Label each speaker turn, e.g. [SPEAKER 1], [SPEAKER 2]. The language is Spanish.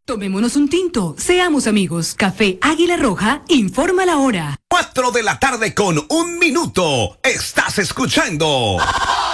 [SPEAKER 1] Tomémonos un tinto, seamos amigos. Café Águila Roja, informa la hora.
[SPEAKER 2] 4 de la tarde con 1 minuto. Estás escuchando